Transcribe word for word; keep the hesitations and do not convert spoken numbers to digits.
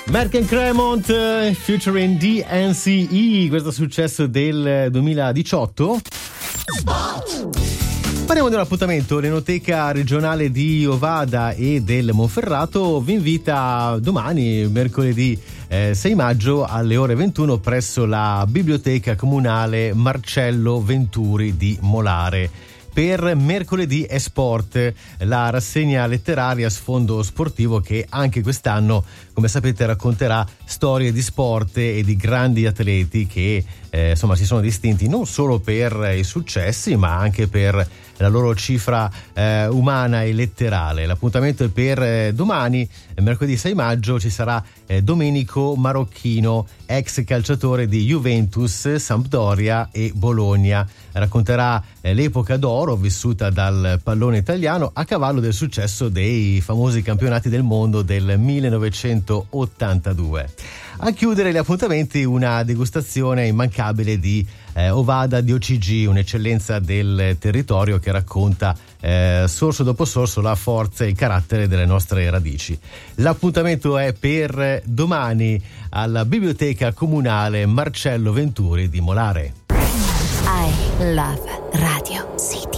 Mark and Cremont uh, featuring D N C E, questo successo del duemiladiciotto. Parliamo dell'appuntamento. L'Enoteca regionale di Ovada e del Monferrato vi invita domani, mercoledì eh, sei maggio, alle ore ventuno presso la Biblioteca Comunale Marcello Venturi di Molare. Per Mercoledì è Sport, la rassegna letteraria a sfondo sportivo che anche quest'anno, come sapete, racconterà storie di sport e di grandi atleti che eh, insomma si sono distinti non solo per i successi ma anche per la loro cifra eh, umana e letterale. L'appuntamento è per eh, domani, mercoledì sei maggio. Ci sarà eh, Domenico Marocchino, ex calciatore di Juventus, Sampdoria e Bologna. Racconterà eh, l'epoca d'oro vissuta dal pallone italiano a cavallo del successo dei famosi campionati del mondo del millenovecentottantadue. A chiudere gli appuntamenti una degustazione immancabile di eh, Ovada D O C G, un'eccellenza del territorio che racconta eh, sorso dopo sorso la forza e il carattere delle nostre radici. L'appuntamento è per domani alla Biblioteca Comunale Marcello Venturi di Molare. I love Radio City.